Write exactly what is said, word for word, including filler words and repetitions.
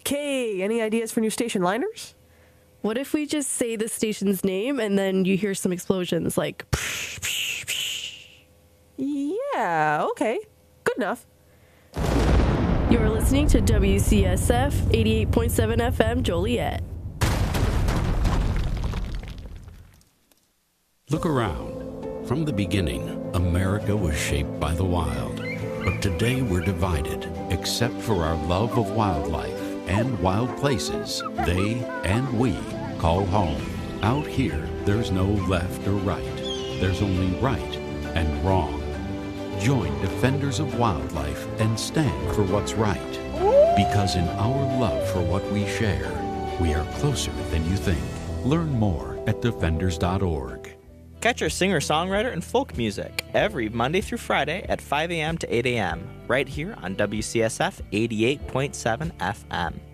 Okay, any ideas for new station liners? What if we just say the station's name and then you hear some explosions like... Yeah, okay. Good enough. You're listening to W C S F eighty-eight point seven F M Joliet. Look around. From the beginning, America was shaped by the wild. But today we're divided, except for our love of wildlife and wild places they and we call home. Out here, there's no left or right. There's only right and wrong. Join Defenders of Wildlife and stand for what's right. Because in our love for what we share, we are closer than you think. Learn more at defenders dot org. Catch our singer-songwriter and folk music every Monday through Friday at five a.m. to eight a.m. right here on W C S F eighty-eight point seven F M.